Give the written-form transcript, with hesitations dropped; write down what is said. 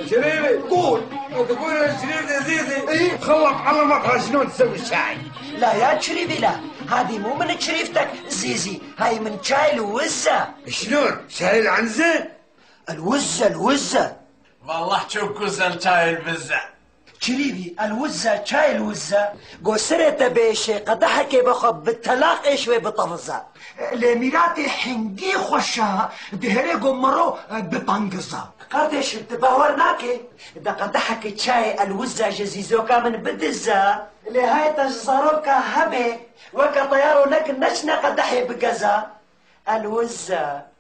شريفي قول. تقول يا شريف يا زيزي ايه؟ خلط علمك شلون تسوي الشاي. لا يا شريفي لا، هذه مو من شريفتك زيزي، هاي من شاي الوزة. شلون؟ شاي العنزة؟ الوزة والله شوف كوزل شاي البزة. شريفي الوزة شاي الوزة قصرت بيشي قدحكي بخب بالتلاقي شوي بطفزة لميراتي حنجي خوشا دهري قمرو بطنقزة قدش تباورناكي دا قدحكي شاي الوزة جزيزوكا من بدزة لهاي تجزروكا هبي وكا طيارو لك نشنا قدحي بقزة الوزة